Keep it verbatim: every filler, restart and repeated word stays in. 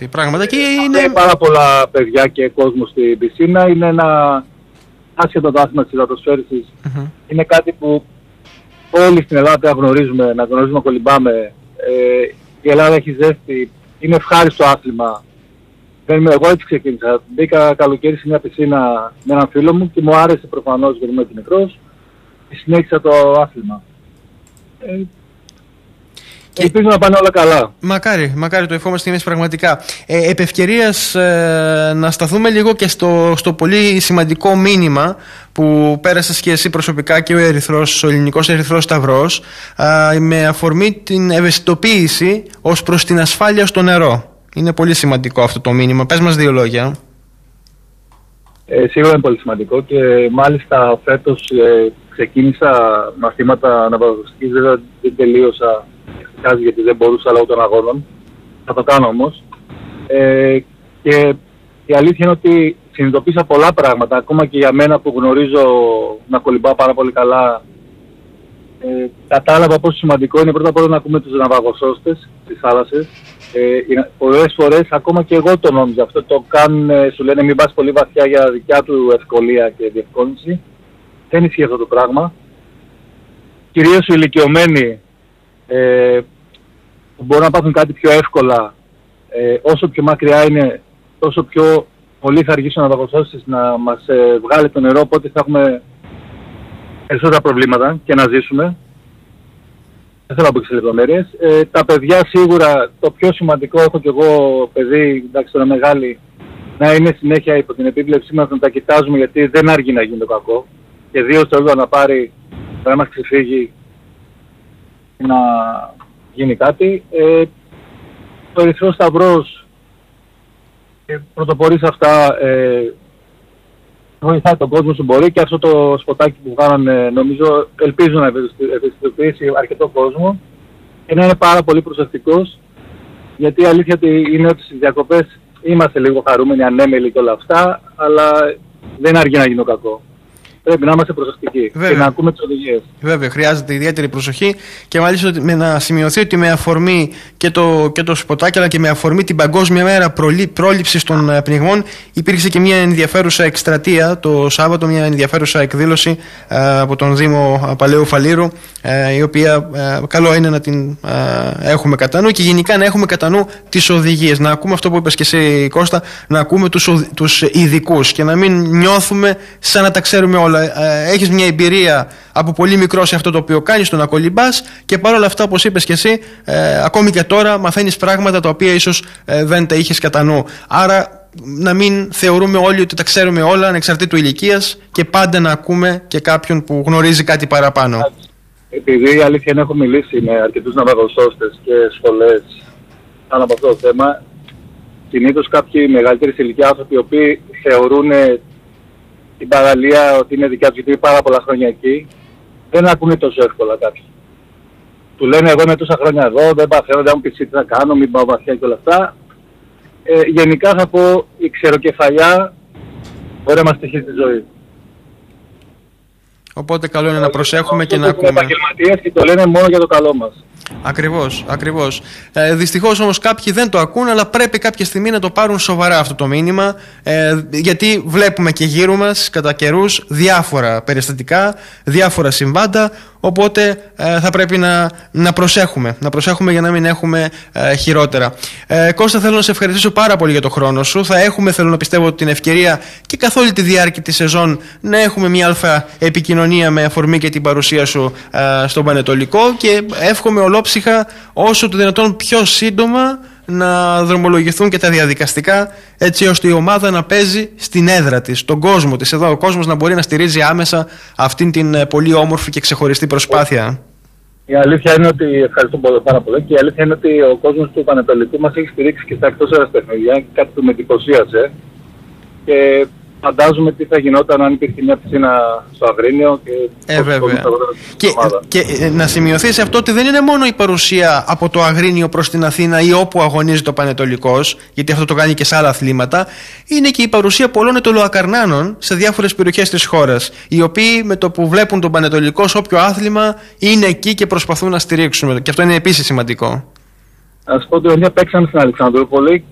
Πράγματι, πράγματι. Και είναι... είναι πάρα πολλά παιδιά και κόσμο στην πισίνα. Είναι ένα άσχετο το άθλημα της υδατοσφαίρισης. Mm-hmm. Είναι κάτι που όλοι στην Ελλάδα γνωρίζουμε, να γνωρίζουμε, να κολυμπάμε. Ε, η Ελλάδα έχει ζέστη, είναι ευχάριστο άθλημα. Εγώ έτσι ξεκίνησα. Μπήκα καλοκαίρι σε μια πισίνα με έναν φίλο μου και μου άρεσε προφανώς γιατί είμαι μικρός και συνέχισα το άθλημα. Ε, και ελπίζω να πάνε όλα καλά. Μακάρι, μακάρι, το ευχόμαστε εμείς πραγματικά. Ε, επ' ευκαιρίας ε, να σταθούμε λίγο και στο, στο πολύ σημαντικό μήνυμα που πέρασες και εσύ προσωπικά και ο Ερυθρός, ο Ελληνικός Ερυθρός Σταυρός, ε, με αφορμή την ευαισθητοποίηση ως προς την ασφάλεια στο νερό. Είναι πολύ σημαντικό αυτό το μήνυμα. Πες μας δύο λόγια. Ε, σίγουρα είναι πολύ σημαντικό και μάλιστα φέτος ε, ξεκίνησα μαθήματα αναπαραγωγικής, βέβαια δεν τελείωσα γιατί δεν μπορούσα λόγω των αγώνων. Θα το κάνω όμως. Ε, και η αλήθεια είναι ότι συνειδητοποίησα πολλά πράγματα, ακόμα και για μένα που γνωρίζω να κολυμπάω πάρα πολύ καλά. Ε, κατάλαβα πόσο σημαντικό είναι πρώτα απ' όλα να ακούμε τους ναυαγοσώστες στις θάλασσες. Ε, πολλές φορές ακόμα και εγώ το νόμιζα αυτό, το κάνουν, σου λένε μην πας πολύ βαθιά για δικιά του ευκολία και διευκόλυνση. Δεν ισχύει αυτό το πράγμα. Κυρίως οι ηλικιωμένοι ε, που μπορούν να πάθουν κάτι πιο εύκολα, ε, όσο πιο μακριά είναι, τόσο πιο πολύ θα αργήσουν να ναυαγοσώστες να μας ε, βγάλει το νερό, οπότε θα έχουμε περισσότερα προβλήματα και να ζήσουμε. Δεν θέλω να πω σε λεπτομέρειες. Ε, τα παιδιά σίγουρα, το πιο σημαντικό, έχω κι εγώ παιδί, εντάξει τώρα μεγάλη, να είναι συνέχεια υπό την επίβλεψή μας, να τα κοιτάζουμε γιατί δεν αργεί να γίνει το κακό. Και δύο στο να πάρει, να μας ξεφύγει να γίνει κάτι. Ε, το Ερυθρός Σταυρός ε, πρωτοπορεί σε αυτά, ε, βοηθάει τον κόσμο όσο μπορεί και αυτό το σποτάκι που βγάλανε νομίζω ελπίζω να ευαισθητοποιήσει αρκετό κόσμο και να είναι πάρα πολύ προσεκτικός, γιατί η αλήθεια είναι ότι στις διακοπές είμαστε λίγο χαρούμενοι, ανέμελοι και όλα αυτά, αλλά δεν αργεί να γίνει το κακό. Πρέπει να είμαστε προσεκτικοί. Βέβαια. Και να ακούμε τις οδηγίες. Βέβαια, χρειάζεται ιδιαίτερη προσοχή και μάλιστα με να σημειωθεί ότι με αφορμή και το, και το σποτάκι αλλά και με αφορμή την Παγκόσμια Μέρα πρόληψης των πνιγμών υπήρξε και μια ενδιαφέρουσα εκστρατεία το Σάββατο, μια ενδιαφέρουσα εκδήλωση ε, από τον Δήμο Παλαιού Φαλήρου, ε, η οποία ε, καλό είναι να την ε, έχουμε κατά νου και γενικά να έχουμε κατά νου τις οδηγίες. Να ακούμε αυτό που είπες και εσύ Κώστα, να ακούμε τους, τους ειδικούς και να μην νιώθουμε σαν να τα ξέρουμε όλα. Έχεις μια εμπειρία από πολύ μικρό σε αυτό το οποίο κάνεις, το να κολυμπάς και παρόλα αυτά όπως είπες και εσύ ε, ακόμη και τώρα μαθαίνεις πράγματα τα οποία ίσως ε, δεν τα είχες κατά νου. Άρα να μην θεωρούμε όλοι ότι τα ξέρουμε όλα ανεξαρτήτου ηλικίας και πάντα να ακούμε και κάποιον που γνωρίζει κάτι παραπάνω. Επειδή η αλήθεια είναι έχω μιλήσει με αρκετούς ναυαγοσώστες και σχολές πάνω από αυτό το θέμα, συνήθως κάποιοι μεγαλύτεροι σε ηλικία άνθρωποι οι οποίοι θεωρούν την παραλία ότι είναι δικιά τους γιατί είναι πάρα πολλά χρόνια εκεί, δεν ακούνε τόσο εύκολα κάποιοι. Του λένε εγώ είμαι τόσα χρόνια εδώ, δεν παθαίνω, δεν μου πεις τι να κάνω, μην πάω βαθιά και όλα αυτά. Ε, γενικά θα πω η ξεροκεφαλιά μπορεί να μας τυχεί τη ζωή. Οπότε καλό είναι να προσέχουμε και να ακούμε. Είναι επαγγελματίες και το λένε μόνο για το καλό μας. Ακριβώς, ακριβώς. Ε, δυστυχώς όμως κάποιοι δεν το ακούν, αλλά πρέπει κάποια στιγμή να το πάρουν σοβαρά αυτό το μήνυμα, ε, γιατί βλέπουμε και γύρω μας κατά καιρούς διάφορα περιστατικά, διάφορα συμβάντα, οπότε ε, θα πρέπει να, να προσέχουμε, να προσέχουμε για να μην έχουμε ε, χειρότερα. Ε, Κώστα, θέλω να σε ευχαριστήσω πάρα πολύ για το χρόνο σου. Θα έχουμε, θέλω να πιστεύω, την ευκαιρία και καθ' όλη τη διάρκεια της σεζόν να έχουμε μια αλφα επικοινωνία με αφορμή και την παρουσία σου ε, στον Πανετολικό και εύχομαι ολόψυχα όσο το δυνατόν πιο σύντομα να δρομολογηθούν και τα διαδικαστικά έτσι ώστε η ομάδα να παίζει στην έδρα της, στον κόσμο της, εδώ ο κόσμος να μπορεί να στηρίζει άμεσα αυτήν την πολύ όμορφη και ξεχωριστή προσπάθεια. Η αλήθεια είναι ότι, ευχαριστώ πάρα πολύ, και η αλήθεια είναι ότι ο κόσμος του Πανετολικού μας έχει στηρίξει και στα εκτός έδρας παιχνίδια, κάτι που με εντυπωσίασε και φαντάζομαι τι θα γινόταν αν υπήρχε μια πισίνα στο Αγρίνιο και, ε, βέβαια. Και, και, και να σημειωθεί σε αυτό ότι δεν είναι μόνο η παρουσία από το Αγρίνιο προς την Αθήνα ή όπου αγωνίζεται ο Πανετολικός, γιατί αυτό το κάνει και σε άλλα αθλήματα, είναι και η παρουσία πολλών ετωλοακαρνάνων σε διάφορες περιοχές της χώρας, οι οποίοι με το που βλέπουν τον Πανετολικό σε όποιο άθλημα είναι εκεί και προσπαθούν να στηρίξουν. Και αυτό είναι επίσης σημαντικό. Να σας πω ότι παιδιά παίξαμε στην Αλεξανδρούπολη